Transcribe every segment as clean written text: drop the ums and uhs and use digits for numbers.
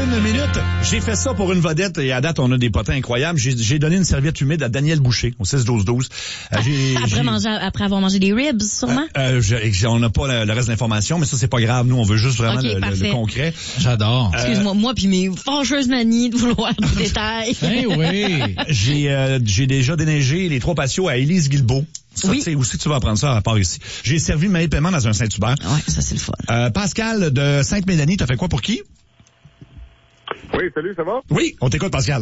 21 minutes. J'ai fait ça pour une vedette et à date, on a des potins incroyables. J'ai donné une serviette humide à Daniel Boucher au 6-12-12. Après avoir mangé des ribs, sûrement? On n'a pas le reste de l'information, mais ça, c'est pas grave. Nous, on veut juste vraiment le concret. J'adore. Excuse-moi, moi puis mes fâcheuses manies de vouloir des détails. Ben oui. J'ai déjà déneigé les 3 patios à Élise Guilbeault. Ça, oui. Tu sais, où c'est que tu vas apprendre ça à part ici? J'ai servi Maï Paiement dans un Saint-Hubert. Ouais, ça, c'est le fun. Pascal de Sainte-Mélanie, t'as fait quoi pour qui? Oui, salut, ça va? Oui, on t'écoute, Pascal.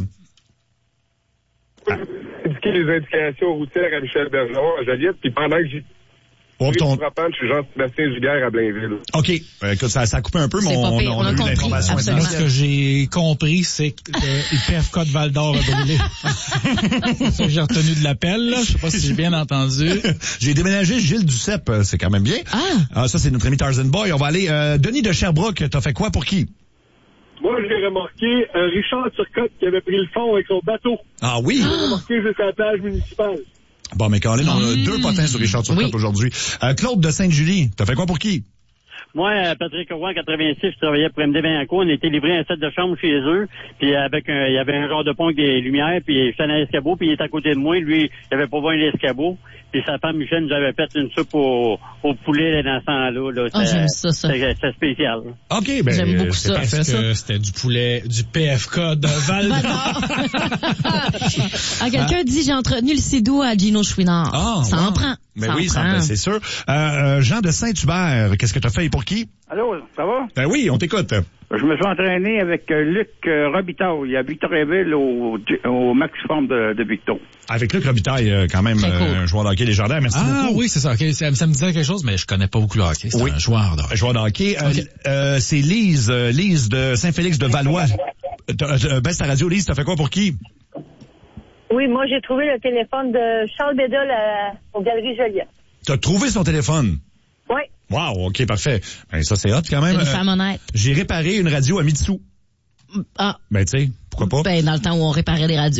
Indiquer les indications routières à Michel Bergeron, à Joliette, puis pendant que j'y je suis Jean-Sébastien Giguère à Blainville. OK. Écoute, ça a coupé un peu, mais on a eu compris, l'information. Ce que j'ai compris, c'est que IPFK de Val-d'Or a brûlé. C'est ça que j'ai retenu de l'appel, là. Je sais pas si j'ai bien entendu. J'ai déménagé Gilles Duceppe, c'est quand même bien. Ça, c'est notre ami Tarzan Boy. On va aller... Denis de Sherbrooke, t'as fait quoi pour qui? Moi, j'ai remarqué Richard Turcotte qui avait pris le fond avec son bateau. Ah oui? J'ai remarqué jusqu'à la plage municipale. Bon, mais Caroline, on a 2 potins sur Richard Turcotte aujourd'hui. Claude de Sainte-Julie, t'as fait quoi pour qui? Moi, Patrick Roy, en 86, je travaillais pour MD Vaillancourt. On était livré un set de chambre chez eux. Puis il y avait un genre de pont avec des lumières. Puis j'étais dans l'escabeau. Puis il était à côté de moi. Lui, il avait pas vu l'escabeau. Puis sa femme Michel nous avait fait une soupe au poulet là, dans ce temps-là. Là. J'aime ça. C'était spécial. OK, ben j'aime beaucoup ça. Parfait, ça. C'était du poulet du PFK de Val-d'Or. Quelqu'un dit j'ai entretenu le Cidou à Gino Chouinard. Ça en prend. Mais oui, c'est sûr. Jean de Saint-Hubert, qu'est-ce que t'as fait et pour qui? Allô, ça va? Ben oui, on t'écoute. Je me suis entraîné avec Luc Robitaille. Il y a Victoriaville au Maxiform de Victo. Avec Luc Robitaille, quand même, un joueur de hockey légendaire. Merci beaucoup. Oui, c'est ça. Okay. Ça me disait quelque chose, mais je connais pas beaucoup le hockey. C'est un joueur de hockey. Un joueur de hockey. C'est Lise de Saint-Félix de Valois. Baisse ta radio, Lise, t'as fait quoi pour qui? Oui, moi, j'ai trouvé le téléphone de Charles Bédol aux Galeries Joliette. T'as trouvé son téléphone? Oui. Wow, OK, parfait. Ben, ça, c'est hot quand même. C'est une femme honnête. J'ai réparé une radio à Mitsou. Ah. Ben, tu sais, pourquoi pas? Ben, dans le temps où on réparait les radios.